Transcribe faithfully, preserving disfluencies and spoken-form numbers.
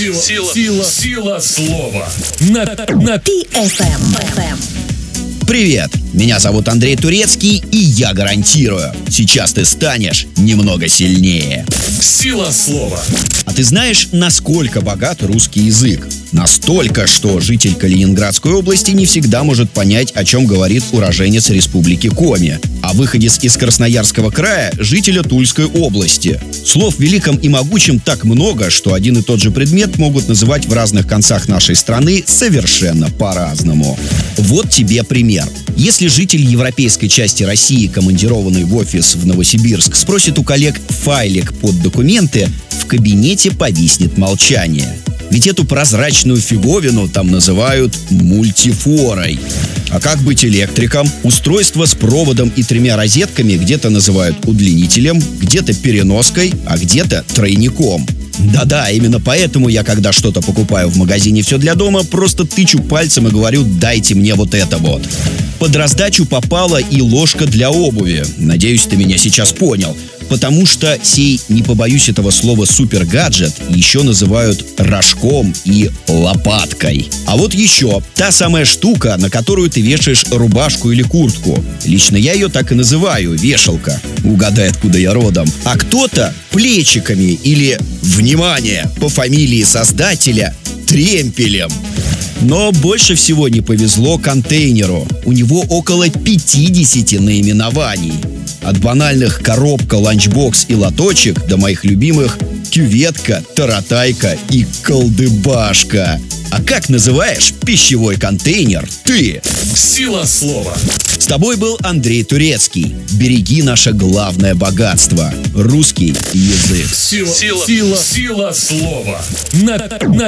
Сила, сила, сила, сила слова. На, на пи эф эм. Привет, меня зовут Андрей Турецкий, и я гарантирую, сейчас ты станешь немного сильнее. Сила слова. А ты знаешь, насколько богат русский язык? Настолько, что житель Калининградской области не всегда может понять, о чем говорит уроженец республики Коми, а выходец из Красноярского края – жителя Тульской области. Слов великом и могучим так много, что один и тот же предмет могут называть в разных концах нашей страны совершенно по-разному. Вот тебе пример. Если житель европейской части России, командированный в офис в Новосибирск, спросит у коллег файлик под документы, в кабинете повиснет молчание. Ведь эту прозрачную фиговину там называют мультифорой. А как быть электриком? Устройство с проводом и тремя розетками где-то называют удлинителем, где-то переноской, а где-то тройником. Да-да, именно поэтому я, когда что-то покупаю в магазине «Все для дома», просто тычу пальцем и говорю: «Дайте мне вот это вот». Под раздачу попала и ложка для обуви. Надеюсь, ты меня сейчас понял. Потому что сей, не побоюсь этого слова, супергаджет еще называют рожком и лопаткой. А вот еще та самая штука, на которую ты вешаешь рубашку или куртку. Лично я ее так и называю — вешалка. Угадай, откуда я родом. А кто-то плечиками или, внимание, по фамилии создателя, тремпелем. Но больше всего не повезло контейнеру. У него около пятидесяти наименований. От банальных коробка, ланчбокс и лоточек до моих любимых кюветка, таратайка и колдыбашка. А как называешь пищевой контейнер ты? Сила слова. С тобой был Андрей Турецкий. Береги наше главное богатство — русский язык. Сила, сила, сила, сила слова. На, на